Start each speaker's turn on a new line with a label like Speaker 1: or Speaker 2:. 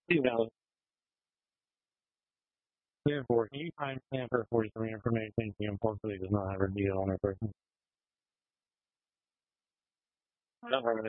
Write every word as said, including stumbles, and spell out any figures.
Speaker 1: You know, therefore, can you time stamp her forty-three information? She unfortunately does not have her deal on her person. Not her.